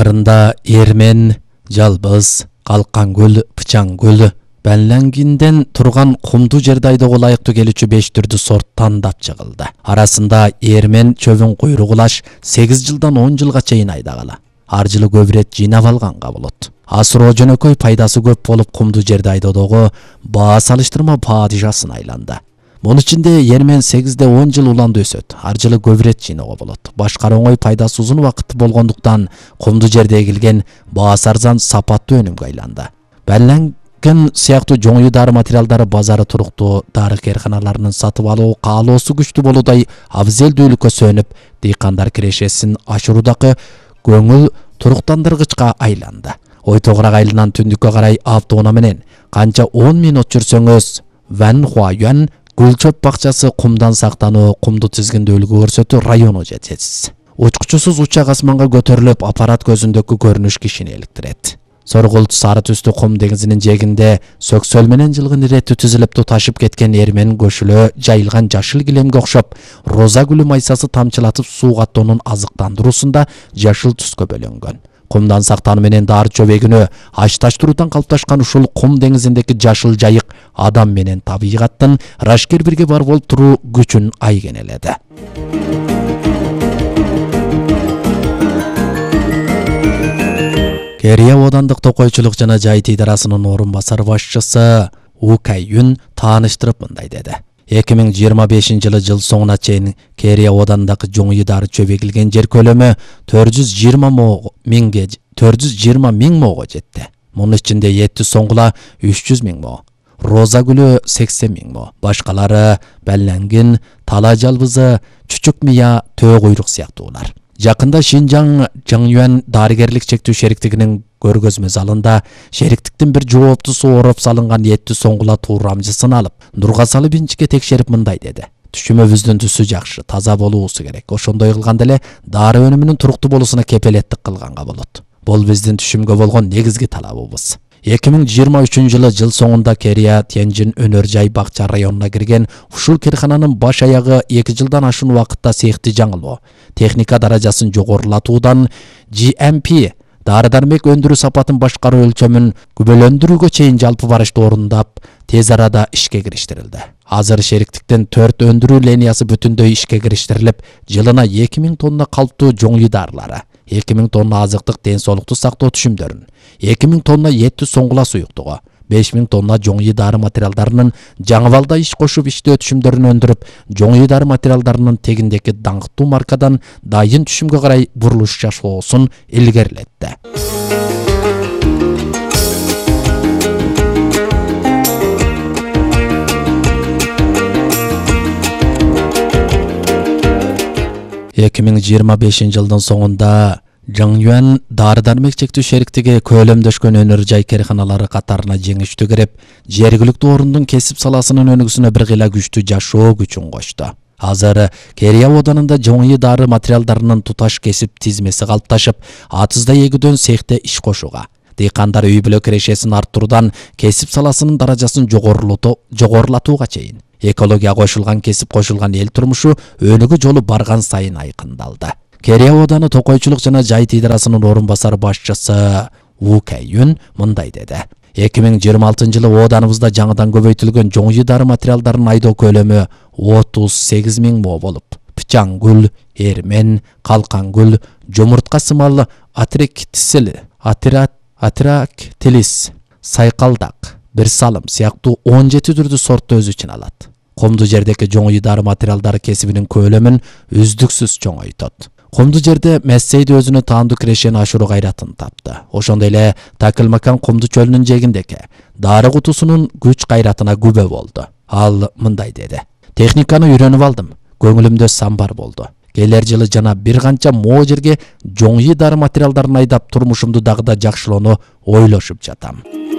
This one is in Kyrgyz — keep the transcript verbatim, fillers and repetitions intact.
Акырында Эрмен, Жалбыз, Калкангүл, Пычаңгүл Бәлләнгинден турган кумду жерде айдоого ылайыктуу келүүчү беш түрдүү сорт тандап чыгылды. Арасында Эрмен чөбүн куйругулаш сегиз жылдан он жылга чейин айдагала. Ар жылы көп рет жыйнап алганга болот. Асыроо жөнөкөй, пайдасы көп болуп, кумду жерде айдоодогу баа салыштырма падышасына айланды. Мунун ичинде Эрмен сегизде он жыл уланды өсөт. Ар жылы көп рет жыйноого болот. Башкара оңой, пайдасы узун убакыт болгондуктан кумду жерде эгилген баасы арзан, сапаттуу өнүмгө айланды. Бәлләнген сыяктуу жоңую дары материалдары базары туруктуу дары кээрканаларынын сатып алуу каалоосу күчтүү болуудай абзелдүүлүккө сөнүп, дыйкандар кирешесин ашыруудагы көңүл туруктандыргычка айланды. Ой тогурак айылынан түндүккө карай автоунаа менен канча он минут жүрсөңүз, Ван Хуаюан гүл чөп бакчасы кумдан сактануу, кумду тизгинде үлгү көрсөтүү району жетесиз. Учкучусуз учак асманга көтөрүлүп, аппарат көзүндөгү көрүнүш кишини эликтирет. Соргулт сары түстүү кум деңизинин жээгинде сөксөл менен жылгын иретти түзүлүп туташып кеткен Эрмен көшүлө жайылган жашыл килемге окшоп, роза гүлү майсасы тамчылатып сууга аттоонун азыктандыруусунда жашыл түскө бөлөнгөн. Кумдан сактануу менен дары чөбегүнү ашташтыруудан калыпташкан ушул кум деңизиндеги жашыл жайык адам менен табигаттын рашкер бирге бар болуп туруу күчүн айгенеледи. Корея Одандык токойчулук жана жайыт идарасынын орун басар башчысы У Кайюн тааныштырып мындай деди. эки миң жыйырма бешинчи жылы жыл соңуна чейин Корея Одандагы жоңую дары чөп эгилген жер көлөмү төрт жүз жыйырма миңге төрт жүз жыйырма миң моого жетти. Мунун ичинде Етти соңгула үч жүз миң мо, роза гүлү сексен миң мо, башкалары Бәлләнгин, Тала жалбызы, Чүчүк мия, Төө куйрук сыяктуулар. Жакында Шинжаң Жаңюан дарыгерлик чектүү шериктигинин көргөзмө залында шериктиктин бир жооптусу ороп салынган Етти соңгула туурамжысын алып, нурга салып инчикке текшерип мындай деди. Түшүмөбүздүн түсү жакшы, таза болуусу керек. Ошондой кылганда эле дары өнүмүнүн туруктуу болуусуна кепелеттик кылганга болот. Бул биздин түшүмгө болгон негизги талабыбыз. эки миң жыйырма үчүнчү жылы жыл соңунда Корея Тянжин өнөр жай бакча районуна кирген ушул киркананын баш аягы эки жылдан ашуун убакытта сыйыкты жаңылоо, техника даражасын жогорулатуудан Джи Эм Пи дары дармек өндүрүү сапатын башкаруу өлчөмүн күбөлөндүрүүгө чейин жалпы барышты орундап, тез арада ишке кириштирилди. Азыр шериктиктин төрт өндүрүү линиясы бүтүндөй ишке кириштирилип, жылына эки миң тонна калптуу жоңую дарылары, эки миң тонна азыктык ден соолукту сактоо түшүмдөрүн, эки миң тонна Етти соңгула суюктугу, беш миң тонна жоңую дары материалдарынын жаңыбалда иш кошуп иштөө түшүмдөрүн өндүрүп, жоңую дары материалдарынын тегиндеки даңктуу маркадан дайын түшүмгө карай бурулуш жасоосун илгерилетти. эки миң жыйырма бешинчи жылдын соңунда Жаңюан дары дармек чектүү шериктиги көлөмдөшкөн өнөр жай кээрканалары катарына жеңиштүү кирип, жергиликтүү орундун кесип саласынын өнүгүүсүнө бир кыйла күчтүү жашоо күчүн кошту. Азыр Корея Оданында жоңую дары материалдарынын туташ кесип тизмеси калыпташып, атызда эгүүдөн цехте иш кошууга, дыйкандар үй бүлө кирешесин арттыруудан кесип саласынын даражасын жогорулатууга чейин экологияга кошулган кесип кошулган эл турмушу өнүгүү жолу барган сайын айкындалды. Корея Оданы токойчулук жана жайыт идарасынын орун басар башчысы У Кайюн мындай деди. эки миң жыйырма алтынчы жылы Оданыбызда жаңыдан көбөйтүлгөн жоңую дары материалдарын айдоо көлөмү отуз сегиз миң мо болуп, Пычаңгүл, Эрмен, Калкангүл, жомуртка сымал атрактисил, атрактилис, сайкалдак, бир салым сыяктуу он жети түрдүү сортту өз ичине алат. Кумду жердеки жоңую дары материалдары кесибинин көлөмүн үздүксүз чоңойтот. Кумду жерде Мессейди өзүнө таандуу кирешени ашыруу кайратын тапты. Ошондой эле Такылмакан кумду чөлүнүн жээгиндеги дары кутусунун күч кайратына күбө болду. Ал мындай деди. Техниканы үйрөнүп алдым. Көңүлүмдө самбар болду. Келер жылы жана бир канча мо жерге жоңую дары материалдарын айдап турмушумду дагы да жакшылоону ойлошуп жатам.